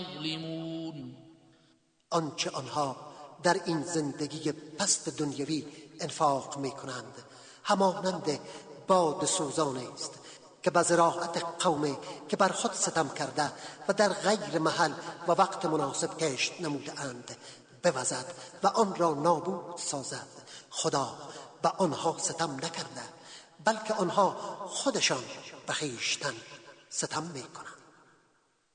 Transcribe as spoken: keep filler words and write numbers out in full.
یظلمون. آنچه آنها در این زندگی پست دنیوی انفاق می کنند همانند باد سوزان است که به زراعت قومی که بر خود ستم کرده و در غیر محل و وقت مناسب کشت نموده اند بوزد و آن را نابود سازد. خدا به آنها ستم نکرده بلکه آنها خودشان به خویشتن ستم می کنند.